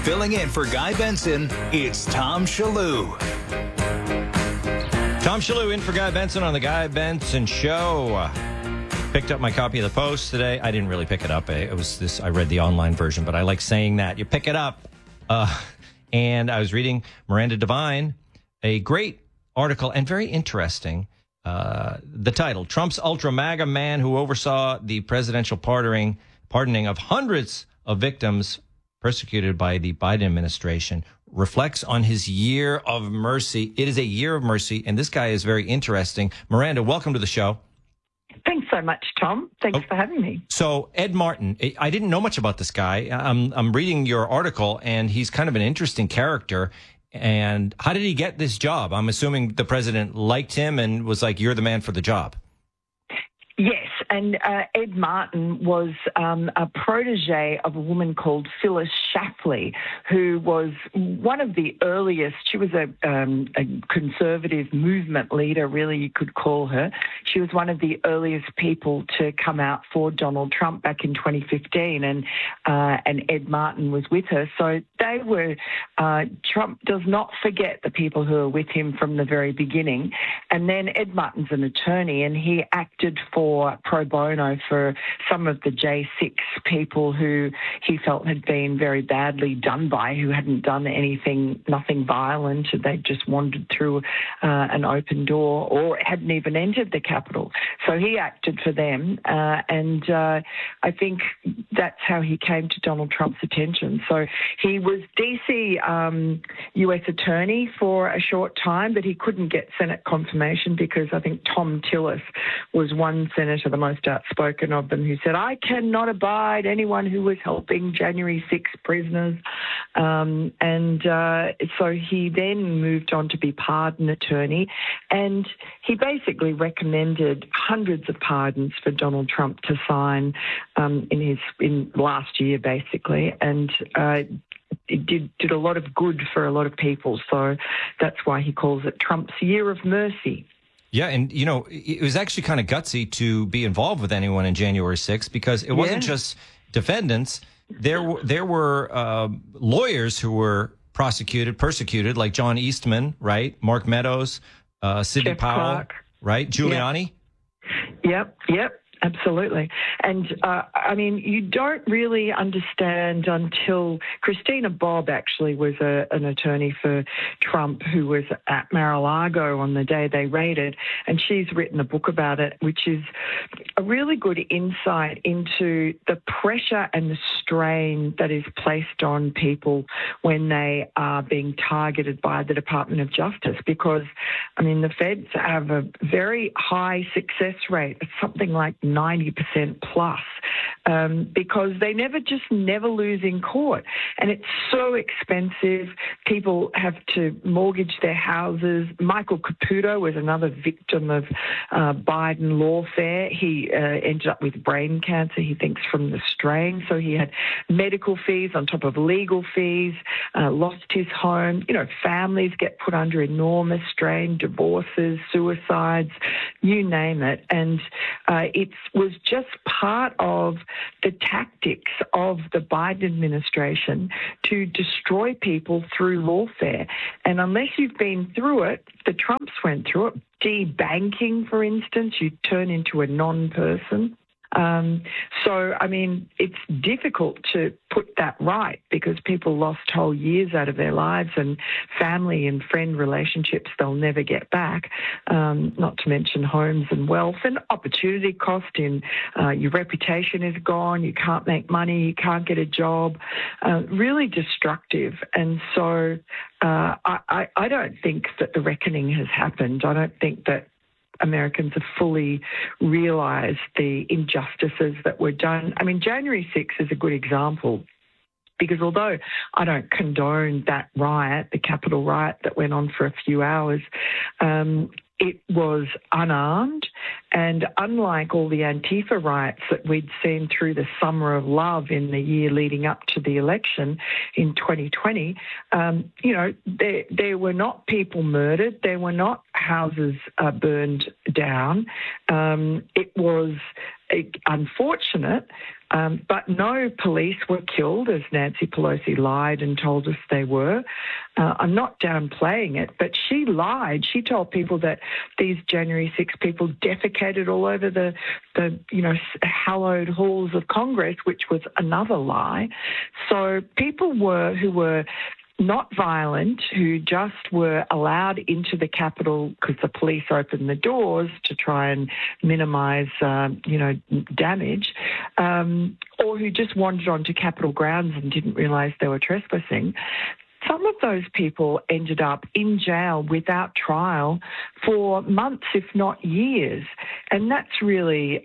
Filling in for Guy Benson, it's Tom Shillue. Tom Shillue in for Guy Benson on the Guy Benson Show. Picked up my copy of the Post today. I didn't really pick it up. It was this. I read the online version, but I like saying that. You pick it up. And I was reading Miranda Devine, a great article and very interesting. The title, Trump's ultra MAGA man who oversaw the presidential pardoning of hundreds of victims persecuted by the Biden administration, reflects on his year of mercy. It is a year of mercy, and this guy is very interesting. Miranda, welcome to the show. Thanks so much, Tom. Thanks for having me. So Ed Martin, I didn't know much about this guy. I'm reading your article, and he's kind of an interesting character. And how did he get this job? I'm assuming the president liked him and was like, you're the man for the job. Yes, and Ed Martin was a protege of a woman called Phyllis Schlafly, who was one of the earliest. She was a conservative movement leader, really, you could call her. She was one of the earliest people to come out for Donald Trump back in 2015, and Ed Martin was with her. So they were, Trump does not forget the people who are with him from the very beginning. And then Ed Martin's an attorney, and he acted for pro bono for some of the J6 people who he felt had been very badly done by, who hadn't done nothing violent. They just wandered through an open door or hadn't even entered the Capitol. So he acted for them, and I think that's how he came to Donald Trump's attention. So he was D.C. U.S. attorney for a short time, but he couldn't get Senate confirmation because I think Tom Tillis was one senator, the most outspoken of them, who said, I cannot abide anyone who was helping January 6 prisoners. So he then moved on to be pardon attorney, and he basically recommended hundreds of pardons for Donald Trump to sign in last year, basically, and it did a lot of good for a lot of people. So that's why he calls it Trump's Year of Mercy. Yeah, and, you know, it was actually kind of gutsy to be involved with anyone in January 6th because it wasn't just defendants. There were lawyers who were persecuted, like John Eastman, right? Mark Meadows, Sidney Powell, Clark. Right? Giuliani? Yep. Absolutely. And, I mean, you don't really understand until Christina Bobb actually was an attorney for Trump who was at Mar-a-Lago on the day they raided, and she's written a book about it, which is a really good insight into the pressure and the strain that is placed on people when they are being targeted by the Department of Justice. Because, I mean, the feds have a very high success rate. It's something like 90% plus, because they never lose in court. And it's so expensive. People have to mortgage their houses. Michael Caputo was another victim of Biden lawfare. He ended up with brain cancer, he thinks, from the strain. So he had medical fees on top of legal fees, lost his home. You know, families get put under enormous strain, divorces, suicides, you name it. And it was just part of the tactics of the Biden administration to destroy people through lawfare. And unless you've been through it, the Trumps went through it. Debanking, for instance, you turn into a non-person. So, I mean, it's difficult to put that right because people lost whole years out of their lives and family and friend relationships they'll never get back, not to mention homes and wealth and opportunity cost in your reputation is gone, you can't make money, you can't get a job, really destructive. And so I don't think that the reckoning has happened. I don't think that Americans have fully realised the injustices that were done. I mean, January 6th is a good example because although I don't condone that riot, the Capitol riot that went on for a few hours, it was unarmed, and unlike all the Antifa riots that we'd seen through the summer of love in the year leading up to the election in 2020, there were not people murdered, there were not houses burned down. It was unfortunate. But no police were killed, as Nancy Pelosi lied and told us they were. I'm not downplaying it, but she lied. She told people that these January 6 people defecated all over the hallowed halls of Congress, which was another lie. So people who were not violent, who just were allowed into the Capitol because the police opened the doors to try and minimise, damage, or who just wandered onto Capitol grounds and didn't realise they were trespassing. Some of those people ended up in jail without trial for months, if not years. And that's really,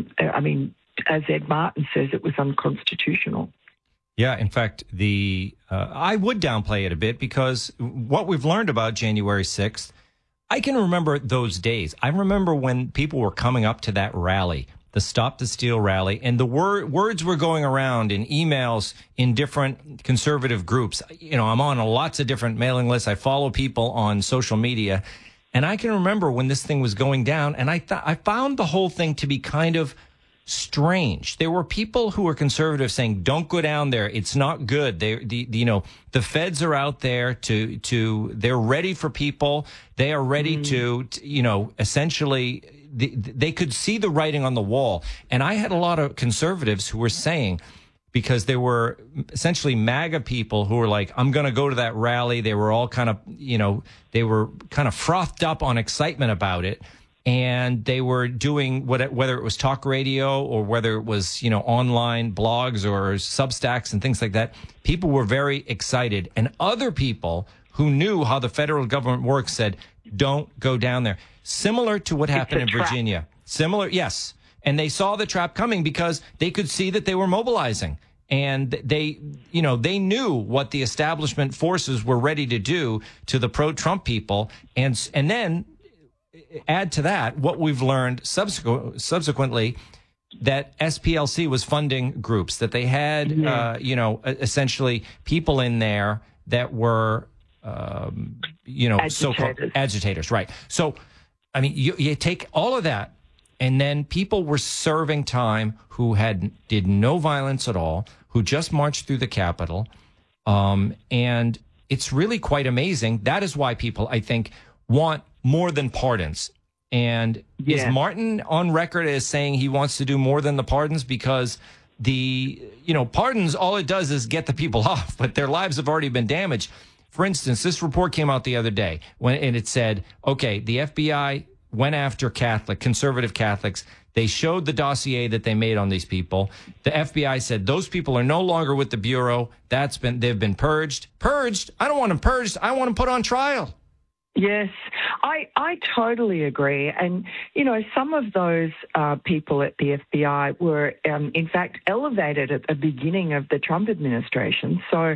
as Ed Martin says, it was unconstitutional. Yeah, in fact, I would downplay it a bit because what we've learned about January 6th, I can remember those days. I remember when people were coming up to that rally, the Stop the Steal rally, and the words were going around in emails in different conservative groups. I'm on lots of different mailing lists. I follow people on social media, and I can remember when this thing was going down, and I found the whole thing to be kind of strange. There were people who were conservative saying, "Don't go down there. It's not good." The feds are out there they're ready for people. They are ready to essentially they could see the writing on the wall. And I had a lot of conservatives who were saying, because there were essentially MAGA people who were like, "I'm going to go to that rally." They were all kind of frothed up on excitement about it. And they were doing whether it was talk radio or whether it was, online blogs or Substacks and things like that. People were very excited. And other people who knew how the federal government works said, "Don't go down there." Similar to what happened in Virginia. Similar, yes. And they saw the trap coming because they could see that they were mobilizing. And they knew what the establishment forces were ready to do to the pro-Trump people. And then add to that what we've learned subsequently, that SPLC was funding groups, that they had, essentially people in there that were, so-called agitators. Right. So, you take all of that, and then people were serving time who did no violence at all, who just marched through the Capitol. And it's really quite amazing. That is why people, I think, want more than pardons. And is Martin on record as saying he wants to do more than the pardons? Because pardons, all it does is get the people off, but their lives have already been damaged. For instance, this report came out the other day and it said, okay, the FBI went after conservative Catholics. They showed the dossier that they made on these people. The FBI said those people are no longer with the Bureau. They've been purged. Purged? I don't want them purged. I want them put on trial. Yes, I totally agree. And, some of those people at the FBI were, in fact, elevated at the beginning of the Trump administration. So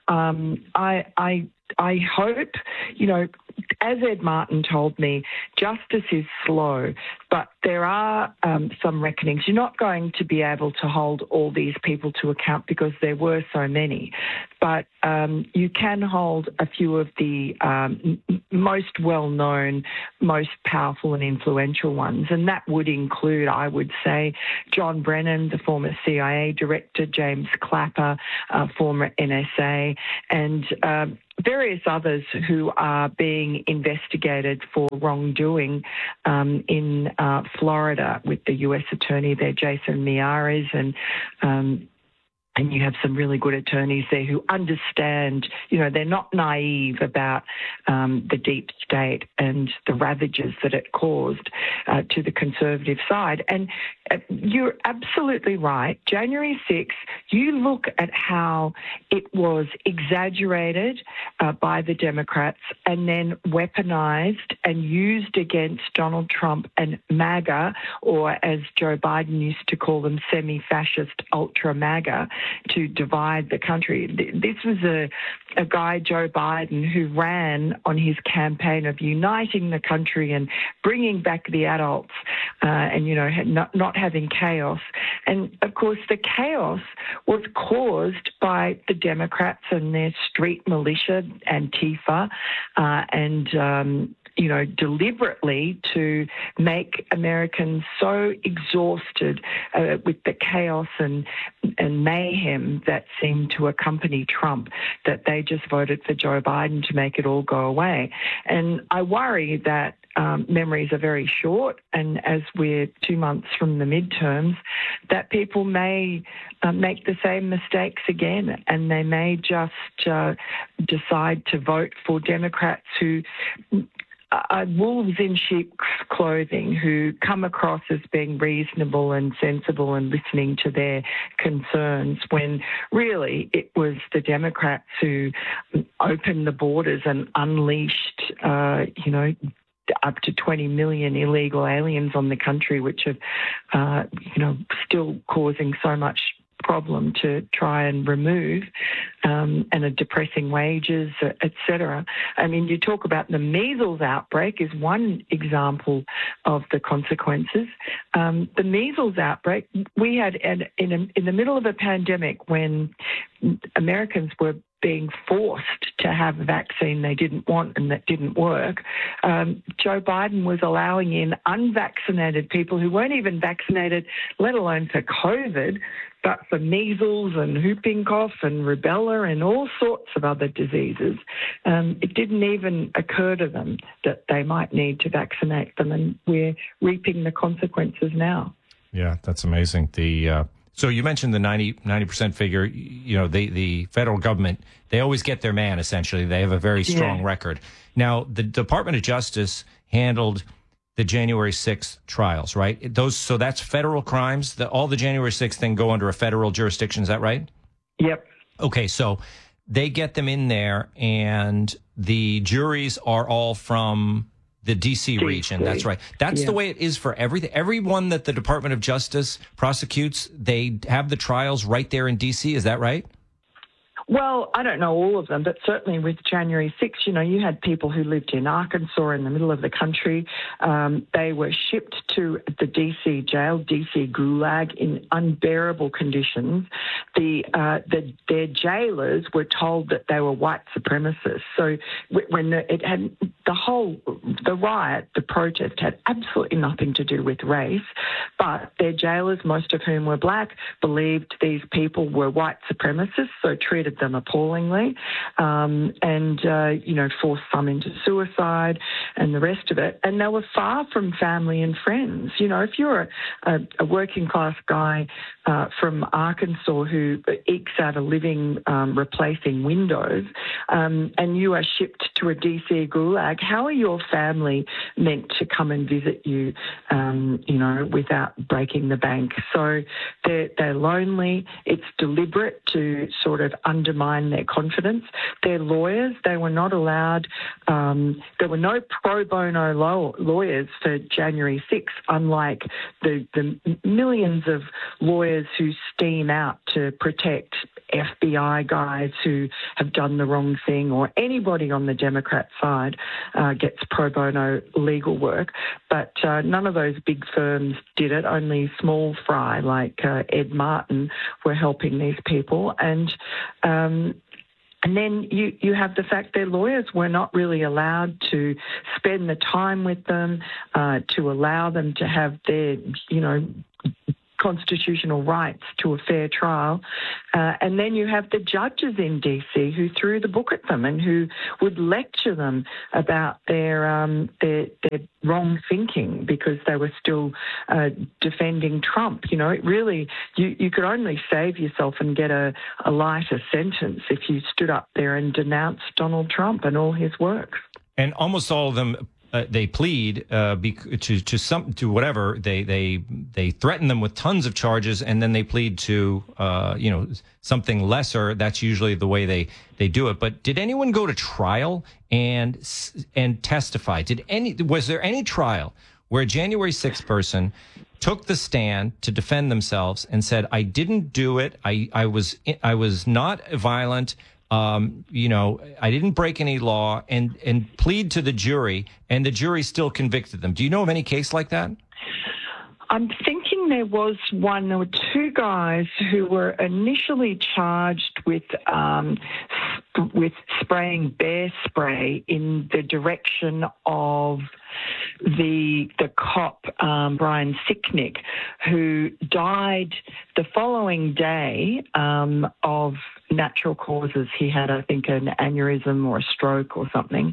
I hope, as Ed Martin told me, justice is slow, but there are some reckonings. You're not going to be able to hold all these people to account because there were so many, but you can hold a few of the most well-known, most powerful and influential ones, and that would include, I would say, John Brennan, the former CIA director, James Clapper, former NSA, and various others who are being investigated for wrongdoing in Florida with the U.S. attorney there, Jason Miyares, and you have some really good attorneys there who understand, they're not naive about the deep state and the ravages that it caused to the conservative side. And you're absolutely right. January 6th, you look at how it was exaggerated by the Democrats and then weaponized and used against Donald Trump and MAGA, or as Joe Biden used to call them, semi-fascist ultra MAGA, to divide the country. This was a guy, Joe Biden, who ran on his campaign of uniting the country and bringing back the adults and, not having chaos. And, of course, the chaos was caused by the Democrats and their street militia, Antifa, and deliberately to make Americans so exhausted with the chaos and mayhem that seemed to accompany Trump that they just voted for Joe Biden to make it all go away. And I worry that memories are very short, and as we're 2 months from the midterms, that people may make the same mistakes again, and they may just decide to vote for Democrats who are wolves in sheep's clothing, who come across as being reasonable and sensible and listening to their concerns, when really it was the Democrats who opened the borders and unleashed, up to 20 million illegal aliens on the country, which are, still causing so much problem to try and remove, and are depressing wages, etc. I mean, you talk about the measles outbreak is one example of the consequences. The measles outbreak, we had in the middle of a pandemic when Americans were being forced to have a vaccine they didn't want and that didn't work, Joe Biden was allowing in unvaccinated people who weren't even vaccinated, let alone for COVID, but for measles and whooping cough and rubella and all sorts of other diseases. It didn't even occur to them that they might need to vaccinate them, and we're reaping the consequences now. Yeah, that's amazing. So you mentioned the 90% figure. The federal government, they always get their man, essentially. They have a very strong record. Now, the Department of Justice handled the January 6th trials, right? So that's federal crimes. All the January 6th thing go under a federal jurisdiction. Is that right? Yep. Okay, so they get them in there, and the juries are all from the D.C. region. That's right. That's the way it is for everything. Everyone that the Department of Justice prosecutes, they have the trials right there in D.C. Is that right? Well, I don't know all of them, but certainly with January 6th, you had people who lived in Arkansas in the middle of the country. They were shipped to the D.C. jail, D.C. Gulag, in unbearable conditions. Their jailers were told that they were white supremacists. So when the riot, the protest had absolutely nothing to do with race, but their jailers, most of whom were black, believed these people were white supremacists, so treated them appallingly, and forced some into suicide and the rest of it. And they were far from family and friends. If you're a working class guy from Arkansas who ekes out a living replacing windows, and you are shipped to a DC gulag, how are your family meant to come and visit you, without breaking the bank? So they're lonely. It's deliberate to sort of undermine their confidence. Their lawyers, they were not allowed, there were no pro bono lawyers for January 6th, unlike the millions of lawyers who steam out to protect FBI guys who have done the wrong thing, or anybody on the Democrat side gets pro bono legal work. But none of those big firms did it. Only small fry like Ed Martin were helping these people. And then you have the fact their lawyers were not really allowed to spend the time with them, to allow them to have their, constitutional rights to a fair trial. And then you have the judges in DC who threw the book at them and who would lecture them about their wrong thinking because they were still defending Trump. It really, you could only save yourself and get a lighter sentence if you stood up there and denounced Donald Trump and all his works. And almost all of them, they plead to whatever. They threaten them with tons of charges, and then they plead to something lesser. That's usually the way they do it. But did anyone go to trial and testify? Was there any trial where a January 6th person took the stand to defend themselves and said, "I didn't do it. I was not violent. I didn't break any law," and plead to the jury, and the jury still convicted them? Do you know of any case like that? I'm thinking there was one. There were two guys who were initially charged with with spraying bear spray in the direction of the cop, Brian Sicknick, who died the following day of natural causes. He had, I think, an aneurysm or a stroke or something.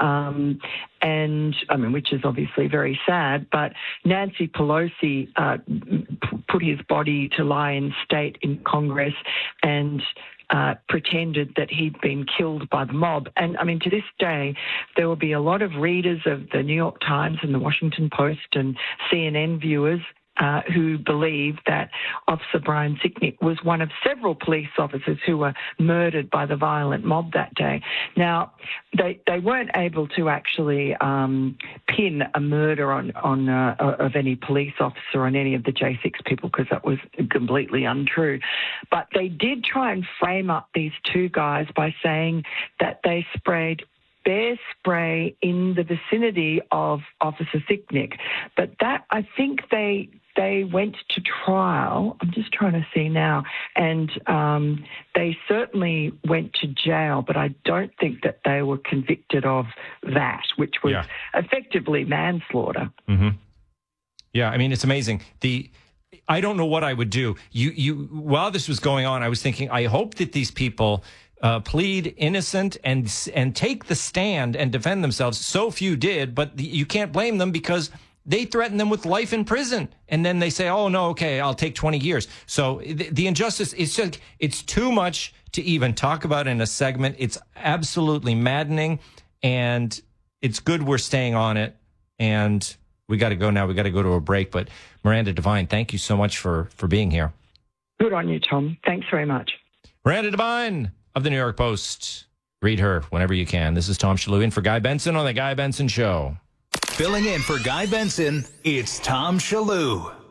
And, I mean, which is obviously very sad, but Nancy Pelosi put his body to lie in state in Congress and pretended that he'd been killed by the mob. And, I mean, to this day, there will be a lot of readers of the New York Times and the Washington Post and CNN viewers who believe that Officer Brian Sicknick was one of several police officers who were murdered by the violent mob that day. Now, they weren't able to actually pin a murder of any police officer on any of the J6 people because that was completely untrue. But they did try and frame up these two guys by saying that they sprayed bear spray in the vicinity of Officer Sicknick. But that, I think they went to trial. I'm just trying to see now. And they certainly went to jail, but I don't think that they were convicted of that, which was effectively manslaughter. Mm-hmm. Yeah, I mean, it's amazing. I don't know what I would do. While this was going on, I was thinking, I hope that these people plead innocent and take the stand and defend themselves. So few did, but you can't blame them because they threatened them with life in prison. And then they say, oh, no, okay, I'll take 20 years. So the injustice is just, it's too much to even talk about in a segment. It's absolutely maddening, and it's good we're staying on it. And we got to go now. We got to go to a break. But Miranda Devine, thank you so much for being here. Good on you, Tom. Thanks very much. Miranda Devine of the New York Post. Read her whenever you can. This is Tom Shillue in for Guy Benson on The Guy Benson Show. Filling in for Guy Benson, it's Tom Shillue.